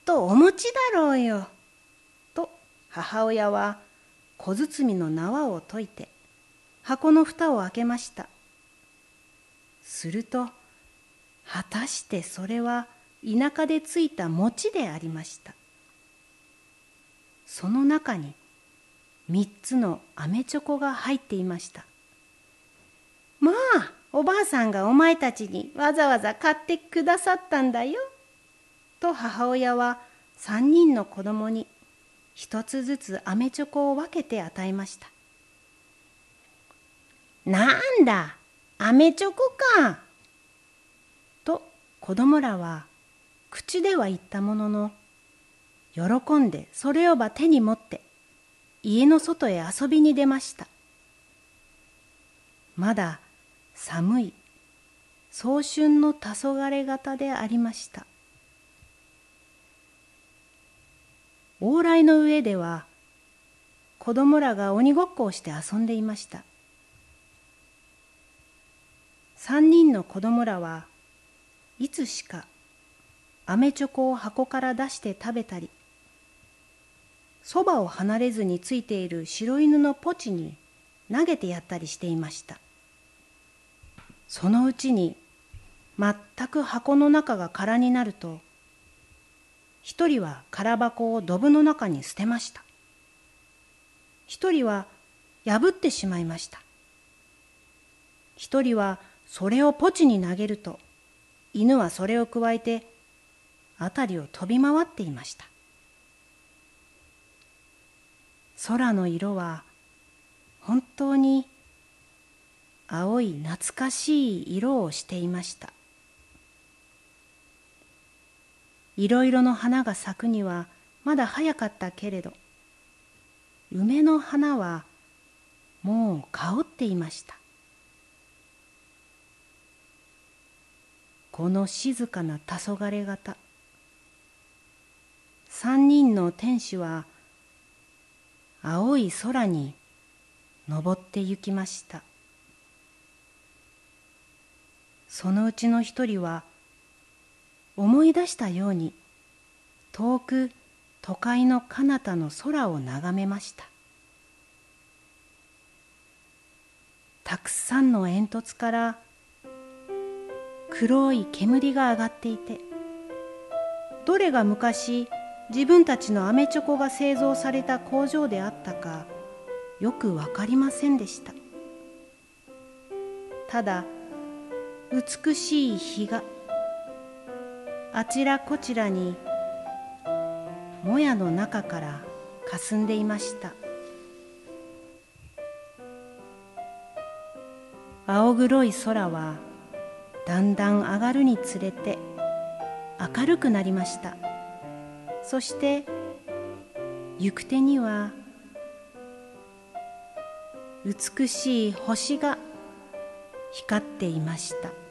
とお餅だろうよ。と母親は小包の縄を解いて箱の蓋を開けました。すると果たしてそれは田舎でついた餅でありました。その中に3つの飴チョコが入っていました。まあ、おばあさんがお前たちにわざわざ買ってくださったんだよ。と母親は3人の子供に1つずつ飴チョコを分けて与えました。なんだ、飴チョコか。と子供らは口では言ったものの、喜んでそれをば手に持って家の外へ遊びに出ました。まだ寒い早春の黄昏型でありました。往来の上では子供らが鬼ごっこをして遊んでいました。3人の子供らはいつしか飴チョコを箱から出して食べたり、そばを離れずについている白犬のポチに投げてやったりしていました。そのうちに全く箱の中が空になると、一人は空箱をドブの中に捨てました。一人は破ってしまいました。一人はそれをポチに投げると、犬はそれをくわえて辺りを飛び回っていました。空の色は本当に青い懐かしい色をしていました。いろいろの花が咲くにはまだ早かったけれど、梅の花はもう香っていました。この静かな黄昏型、3人の天使は青い空に登って行きました。そのうちの一人は思い出したように遠く都会の彼方の空を眺めました。たくさんの煙突から黒い煙が上がっていて、どれが昔自分たちの飴チョコが製造された工場であったかよくわかりませんでした。ただ美しい日があちらこちらにもやの中から霞んでいました。青黒い空はだんだん上がるにつれて明るくなりました。そして行く手には美しい星が光っていました。